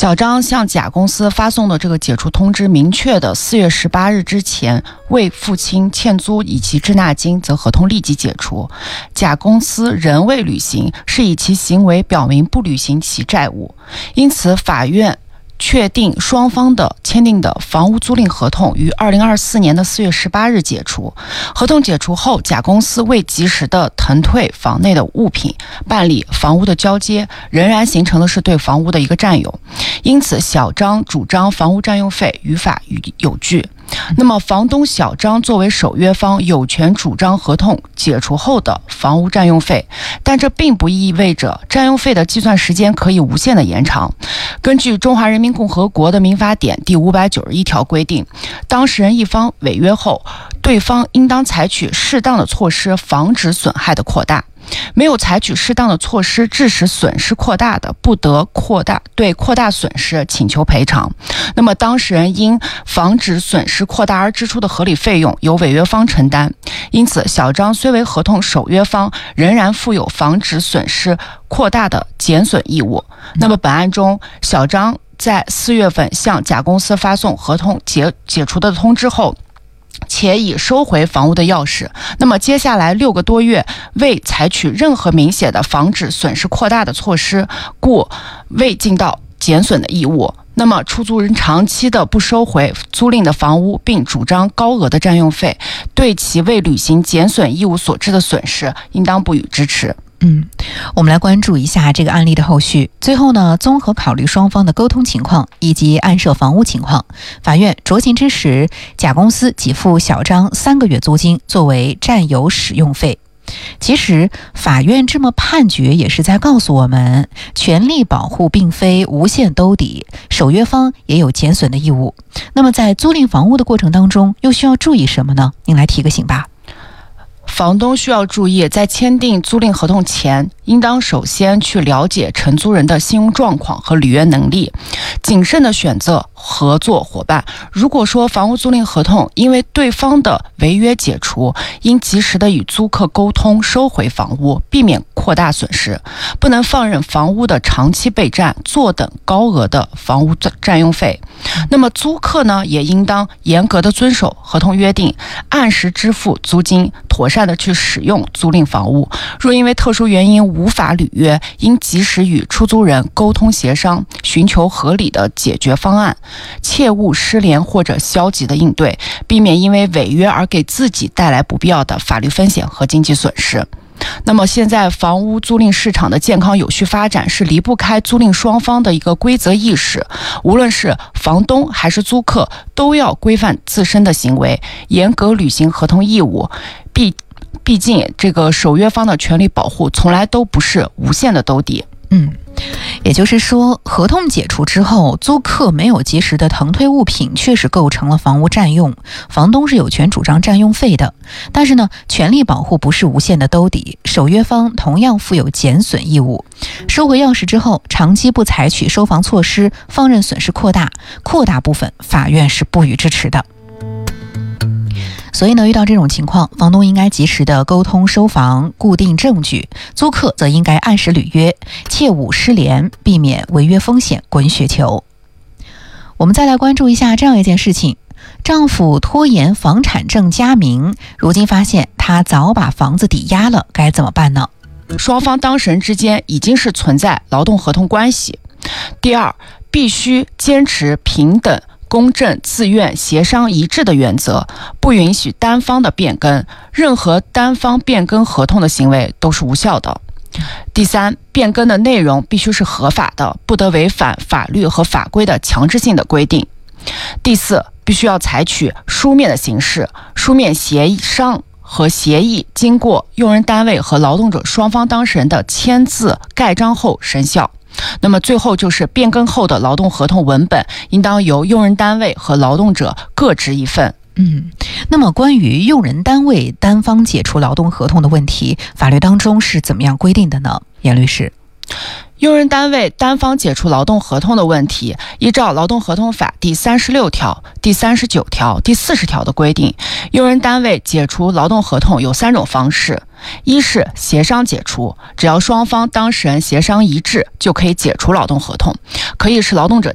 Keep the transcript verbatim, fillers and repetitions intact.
小张向甲公司发送的这个解除通知明确的四月十八日之前未付清欠租以及滞纳金，则合同立即解除。甲公司仍未履行，是以其行为表明不履行其债务，因此法院确定双方的签订的房屋租赁合同于二零二四年的四月十八日解除。合同解除后，甲公司未及时的腾退房内的物品，办理房屋的交接，仍然形成的是对房屋的一个占有，因此小张主张房屋占用费于法有据。那么房东小张作为守约方，有权主张合同解除后的房屋占用费，但这并不意味着占用费的计算时间可以无限的延长。根据中华人民共和国的民法典第五百九十一条规定，当事人一方违约后，对方应当采取适当的措施防止损害的扩大，没有采取适当的措施致使损失扩大的，不得扩大对扩大损失请求赔偿。那么当事人因防止损失扩大而支出的合理费用由违约方承担，因此小张虽为合同守约方，仍然负有防止损失扩大的减损义务。那么本案中，小张在四月份向甲公司发送合同解解除的通知后，且已收回房屋的钥匙，那么接下来六个多月未采取任何明显的防止损失扩大的措施，故未尽到减损的义务。那么出租人长期的不收回租赁的房屋，并主张高额的占用费，对其未履行减损义务所致的损失，应当不予支持。 嗯，我们来关注一下这个案例的后续。最后呢，综合考虑双方的沟通情况以及案涉房屋情况，法院酌情支持甲公司给付小张三个月租金作为占有使用费。其实法院这么判决也是在告诉我们，权利保护并非无限兜底，守约方也有减损的义务。那么在租赁房屋的过程当中，又需要注意什么呢？您来提个醒吧。 房东需要注意，在签订租赁合同前，应当首先去了解承租人的信用状况和履约能力，谨慎的选择合作伙伴。如果说房屋租赁合同因为对方的违约解除，应及时的与租客沟通收回房屋，避免扩大损失，不能放任房屋的长期被占，坐等高额的房屋占用费。那么租客呢，也应当严格的遵守合同约定，按时支付租金，妥善的去使用租赁房屋。若因为特殊原因无法履约，应及时与出租人沟通协商，寻求合理的解决方案，切勿失联或者消极的应对，避免因为违约而给自己带来不必要的法律风险和经济损失。那么现在房屋租赁市场的健康有序发展是离不开租赁双方的一个规则意识，无论是房东还是租客，都要规范自身的行为，严格履行合同义务。毕毕竟这个守约方的权利保护从来都不是无限的兜底。 嗯，也就是说，合同解除之后，租客没有及时的腾退物品，确实构成了房屋占用，房东是有权主张占用费的。但是呢，权利保护不是无限的兜底，守约方同样负有减损义务。收回钥匙之后，长期不采取收房措施，放任损失扩大，扩大部分法院是不予支持的。所以呢，遇到这种情况，房东应该及时的沟通收房，固定证据；租客则应该按时履约，切勿失联，避免违约风险滚雪球。我们再来关注一下这样一件事情：丈夫拖延房产证加名，如今发现他早把房子抵押了，该怎么办呢？ 双方当事人之间已经是存在劳动合同关系。第二，必须坚持平等、公正、自愿、协商一致的原则，不允许单方的变更，任何单方变更合同的行为都是无效的。第三，变更的内容必须是合法的，不得违反法律和法规的强制性的规定。第四，必须要采取书面的形式，书面协商和协议经过用人单位和劳动者双方当事人的签字盖章后生效。那么最后就是变更后的劳动合同文本应当由用人单位和劳动者各执一份。 嗯，那么关于用人单位单方解除劳动合同的问题，法律当中是怎么样规定的呢？严律师。 用人单位单方解除劳动合同的问题，依照劳动合同法第三十六条、第三十九条、第四十条的规定，用人单位解除劳动合同有三种方式：一是协商解除，只要双方当事人协商一致，就可以解除劳动合同，可以是劳动者